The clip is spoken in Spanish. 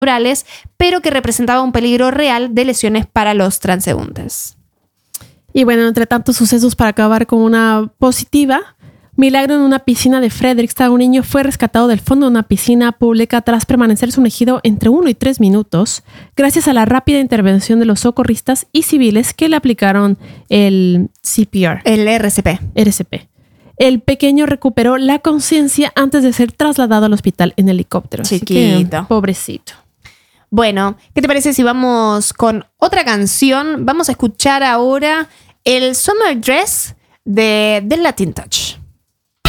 cerebrales, pero que representaba un peligro real de lesiones para los transeúntes. Y bueno, entre tantos sucesos para acabar con una positiva, milagro en una piscina de Frederiksstad. Un niño fue rescatado del fondo de una piscina pública tras permanecer sumergido entre 1 y 3 minutos, gracias a la rápida intervención de los socorristas y civiles que le aplicaron el CPR. El RCP. El pequeño recuperó la conciencia antes de ser trasladado al hospital en helicóptero. Chiquito. Así que, pobrecito. Bueno, ¿qué te parece si vamos con otra canción? Vamos a escuchar ahora el Summer Dress de The Latin Touch.